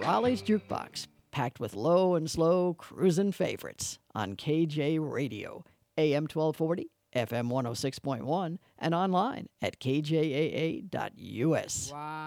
Raleigh's Jukebox, packed with low and slow cruisin' favorites on KJ Radio, AM 1240, FM 106.1, and online at kjaa.us. Wow.